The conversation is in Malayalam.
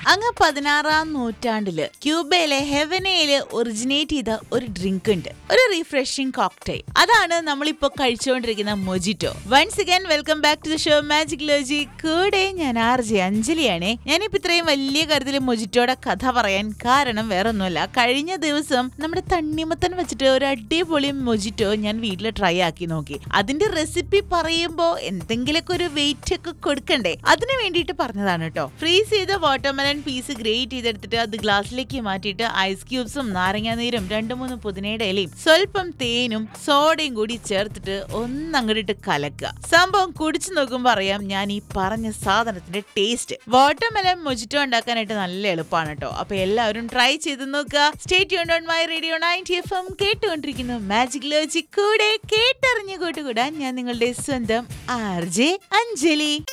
അങ്ങ് 16-ാം നൂറ്റാണ്ടില് ക്യൂബയിലെ ഹെവനയില് ഒറിജിനേറ്റ് ചെയ്ത ഒരു ഡ്രിങ്ക് ഉണ്ട്, ഒരു റീഫ്രഷിംഗ് കോക്ടെയിൽ. അതാണ് നമ്മളിപ്പോ കഴിച്ചുകൊണ്ടിരിക്കുന്ന mojito. Once again welcome back to the show magic ലോജി. കൂടെ ഞാൻ RJ അഞ്ജലിയാണേ. ഞാനിപ്പോ ഇത്രയും വലിയ കാര്യത്തിൽ മൊജിറ്റോയുടെ കഥ പറയാൻ കാരണം വേറൊന്നുമല്ല, കഴിഞ്ഞ ദിവസം നമ്മുടെ തണ്ണിമത്തൻ വെച്ചിട്ട് ഒരു അടിപൊളി മൊജിറ്റോ ഞാൻ വീട്ടിൽ ട്രൈ ആക്കി നോക്കി. അതിന്റെ റെസിപ്പി പറയുമ്പോ എന്തെങ്കിലുമൊക്കെ ഒരു വെയിറ്റ് ഒക്കെ കൊടുക്കണ്ടേ, അതിന് വേണ്ടിയിട്ട് പറഞ്ഞതാണ് കേട്ടോ. ഫ്രീസ് ചെയ്ത വാട്ടർമെലൺ പീസ് ഗ്രേറ്റ് ചെയ്തെടുത്തിട്ട് അത് ഗ്ലാസ്സിലേക്ക് മാറ്റിയിട്ട് ഐസ് ക്യൂബ്സും നാരങ്ങാനീരും 2-3 പുതിനയുടെ ഇലയും സ്വല്പം തേനും സോഡയും കൂടി ചേർത്തിട്ട് ഒന്നങ്ങോട്ട് കലക്കുക. സംഭവം കുടിച്ചു നോക്കുമ്പോ അറിയാം ഞാൻ ഈ പറഞ്ഞ സാധനത്തിന്റെ ടേസ്റ്റ്. വാട്ടർമെലൺ മൊജിറ്റോ ഉണ്ടാക്കാനായിട്ട് നല്ല എളുപ്പമാണ് കേട്ടോ. അപ്പൊ എല്ലാവരും ട്രൈ ചെയ്ത് നോക്കുക. Stay tuned on my radio 90 FM. കേട്ടുകൊണ്ടിരിക്കുന്നു മാജിക് ലോജി. കൂടെ കേട്ടറിഞ്ഞു കൂട്ടുകൂടാൻ ഞാൻ നിങ്ങളുടെ സ്വന്തം RJ അഞ്ജലി.